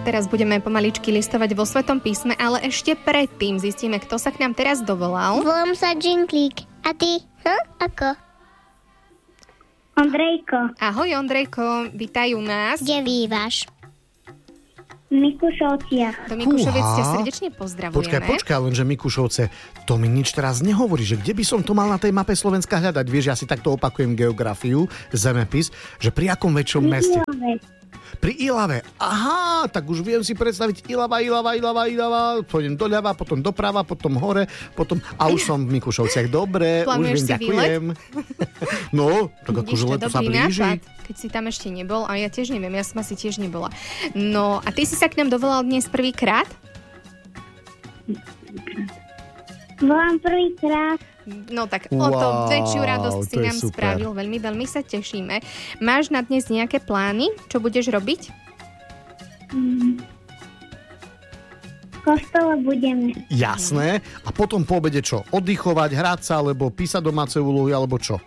teraz budeme pomaličky listovať vo Svetom písme, ale ešte predtým zistíme, kto sa k nám teraz dovolal. Volám sa Džinglík. A ty? Ako? Ondrejko. Ahoj Ondrejko, vítajú nás. Kde bývaš? V Mikušovciach. Do Mikušoviec ťa srdečne pozdravujeme. Počkaj, lenže Mikušovce, to mi nič teraz nehovorí, že kde by som to mal na tej mape Slovenska hľadať. Vieš, ja si takto opakujem geografiu, zemepis, že pri akom väčšom meste? Pri Ilave. Aha, tak už viem si predstaviť Ilava. Pôjdem doľava, potom doprava, potom hore, potom... A už som v Mikušovciach. Dobre, plánuješ už viem, si ďakujem. No, tak akože leto sa blíži. Nápad, keď si tam ešte nebol, a ja tiež neviem, ja som asi tiež nebola. No, a ty si sa k nám dovolal dnes prvýkrát? Volám prvýkrát. No tak o to väčšiu radosť si nám spravil. Veľmi, veľmi sa tešíme. Máš na dnes nejaké plány? Čo budeš robiť? V kostole budeme. Jasné. A potom po obede čo? Oddychovať, hrať sa, alebo písať domáce úlohy, alebo čo?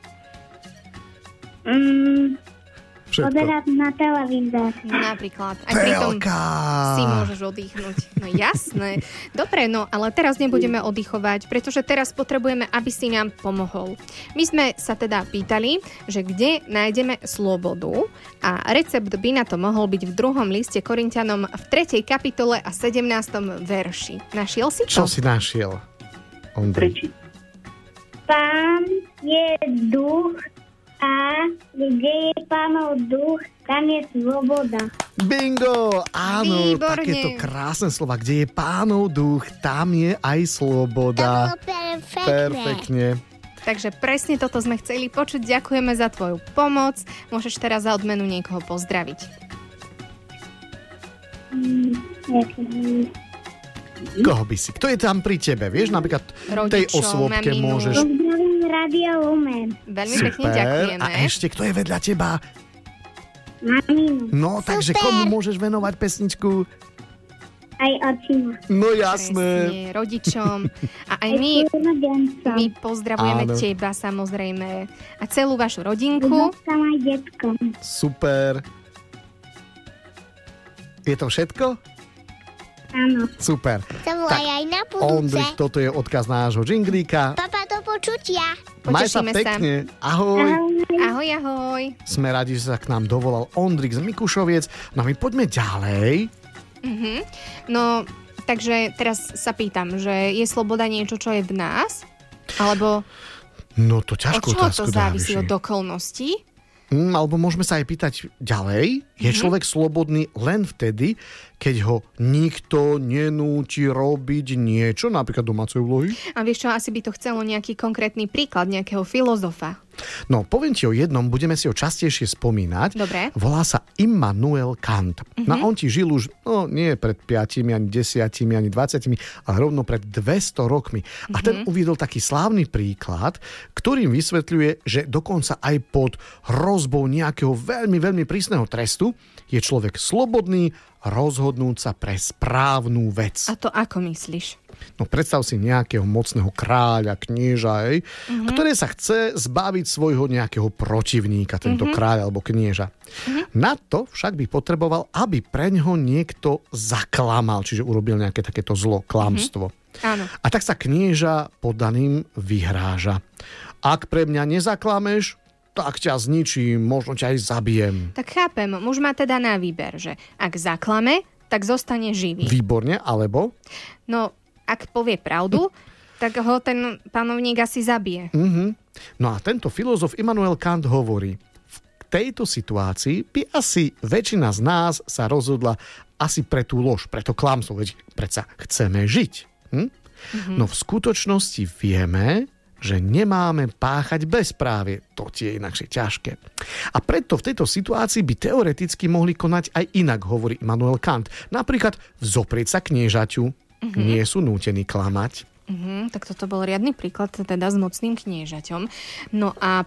Pozerať na televízor. Napríklad. Aj pritom si môžeš oddychnúť. No jasné. Dobre, no ale teraz nebudeme oddychovať, pretože teraz potrebujeme, aby si nám pomohol. My sme sa teda pýtali, že kde nájdeme slobodu a recept by na to mohol byť v 2. liste Korinťanom v 3. kapitole a 17. verši. Našiel si to? Čo si našiel? Ondrej. Pán je duch a kde je Pánov duch, tam je sloboda. Bingo! Áno, výborne. takéto krásne slova. Kde je Pánov duch, tam je aj sloboda. To bolo Perfektne. Takže presne toto sme chceli počuť. Ďakujeme za tvoju pomoc. Môžeš teraz za odmenu niekoho pozdraviť. Koho by si? Kto je tam pri tebe? Vieš, napríklad tej Rodičov, osôbke maminu. môžeš... Pozdravím Radio Lumen. Veľmi Super. pekne ďakujeme. A ešte, kto je vedľa teba? Maminu. No, takže komu môžeš venovať pesničku? Aj ocino. No jasné. Presne, rodičom. A aj my pozdravujeme teba samozrejme. A celú vašu rodinku. Tam aj detkom. Super. Je to všetko? Áno. Super. To bolo aj na budúce. Ondrik, toto je odkaz nášho džinglíka. Papa, do počutia. Maj sa Potešíme pekne. Ahoj. Ahoj, ahoj. Sme radi, že sa k nám dovolal Ondrik z Mikušoviec. No my poďme ďalej. No, takže teraz sa pýtam, že je sloboda niečo, čo je v nás? Alebo No to od ťažko čoho otázku to závisí? dáviš. Od okolností? Alebo môžeme sa aj pýtať ďalej. Je človek slobodný len vtedy, keď ho nikto nenúti robiť niečo, napríklad domáce úlohy? A vieš čo, asi by to chcelo nejaký konkrétny príklad nejakého filozofa. No, poviem ti o jednom, budeme si ho častejšie spomínať. Dobre. Volá sa Immanuel Kant. No on ti žil už, nie pred 5, ani 10, ani 20, ale rovno pred 200 rokmi. A ten uviedol taký slávny príklad, ktorým vysvetľuje, že dokonca aj pod hrozbou nejakého veľmi, veľmi prísneho trestu je človek slobodný rozhodnúť sa pre správnu vec. A to ako myslíš? No predstav si nejakého mocného kráľa, knieža, ktoré sa chce zbaviť svojho nejakého protivníka, tento kráľ alebo knieža. Na to však by potreboval, aby preňho niekto zaklamal, čiže urobil nejaké takéto zlo, klamstvo. Áno. A tak sa knieža podaným vyhráža. Ak pre mňa nezaklameš, tak ťa zničím, možno ťa aj zabijem. Tak chápem, muž má teda na výber, že ak zaklame, tak zostane živý. Výborne, alebo? No, ak povie pravdu, tak ho ten panovník asi zabije. No a tento filozof Immanuel Kant hovorí, v tejto situácii by asi väčšina z nás sa rozhodla asi pre tú lož, pre to klamstvo, veď predsa chceme žiť. No v skutočnosti vieme, že nemáme páchať bezprávie. To tie je inakšie ťažké. A preto v tejto situácii by teoreticky mohli konať aj inak, hovorí Immanuel Kant. Napríklad vzoprieť sa kniežaťu. Nie sú nútení klamať. Tak toto bol riadny príklad teda s mocným kniežaťom. No a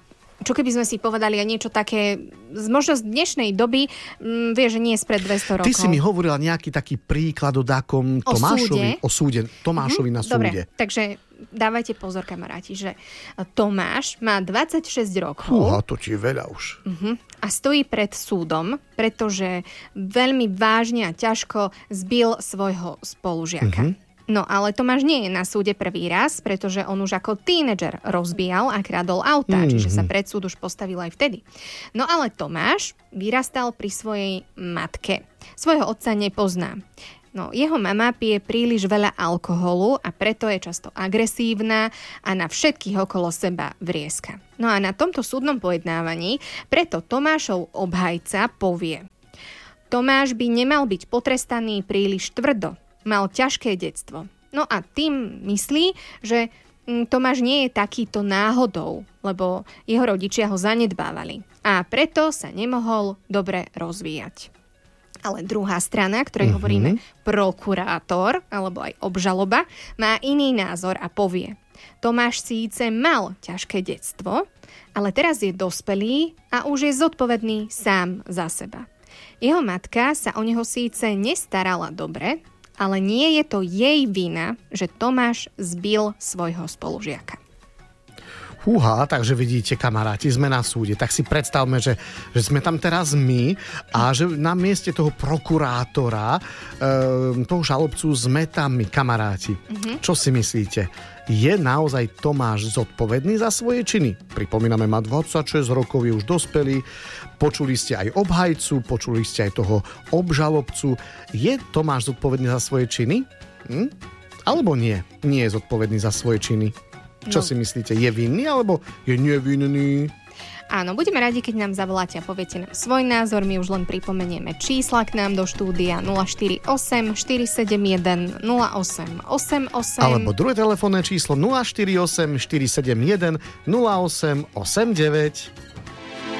čo keby sme si povedali aj niečo také, možno z dnešnej doby, vieš, že nie je spred 200 rokov. Ty si mi hovorila nejaký taký príklad o takom Tomášovi. O súde. Tomášovi na súde. Dobre, takže dávajte pozor, kamaráti, že Tomáš má 26 rokov. Fúha, to ti je veľa už. A stojí pred súdom, pretože veľmi vážne a ťažko zbil svojho spolužiaka. No ale Tomáš nie je na súde prvý raz, pretože on už ako tínedžer rozbíjal a kradol autá, čiže sa pred súd už postavil aj vtedy. No ale Tomáš vyrastal pri svojej matke. Svojho otca nepozná. No, jeho mama pije príliš veľa alkoholu a preto je často agresívna a na všetkých okolo seba vrieska. No a na tomto súdnom pojednávaní preto Tomášov obhajca povie: Tomáš by nemal byť potrestaný príliš tvrdo. Mal ťažké detstvo. No a tým myslí, že Tomáš nie je takýto náhodou, lebo jeho rodičia ho zanedbávali. A preto sa nemohol dobre rozvíjať. Ale druhá strana, ktorej hovoríme prokurátor, alebo aj obžaloba, má iný názor a povie: Tomáš síce mal ťažké detstvo, ale teraz je dospelý a už je zodpovedný sám za seba. Jeho matka sa o neho síce nestarala dobre, ale nie je to jej vina, že Tomáš zbil svojho spolužiaka. Húha, takže vidíte, kamaráti, sme na súde. Tak si predstavme, že sme tam teraz my a že na mieste toho prokurátora, toho žalobcu sme tam my, kamaráti. Čo si myslíte? Je naozaj Tomáš zodpovedný za svoje činy? Pripomíname, má 26 rokov, je už dospelý. Počuli ste aj obhajcu, počuli ste aj toho obžalobcu. Je Tomáš zodpovedný za svoje činy? Alebo nie? Nie je zodpovedný za svoje činy. Čo si myslíte? Je vinný alebo je nevinný? Áno, budeme radi, keď nám zavoláte a poviete nám svoj názor. My už len pripomenieme čísla k nám do štúdia 048 471 0888 alebo druhé telefónne číslo 048 471 0889.